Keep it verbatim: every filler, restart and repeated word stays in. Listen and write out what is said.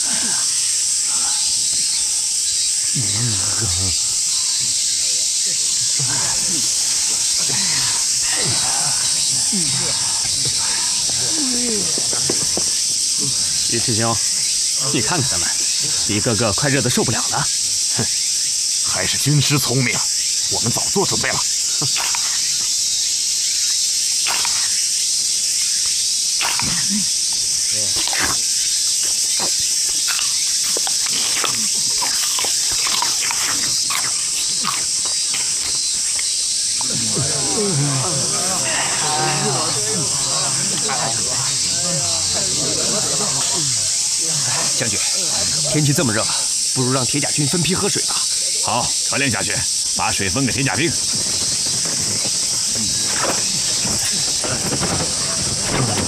尉迟兄，你看看他们，一个个快热得受不了了。 哼，还是军师聪明，我们早做准备了。 将军，天气这么热，不如让铁甲军分批喝水吧。 好，传令下去，把水分给铁甲兵。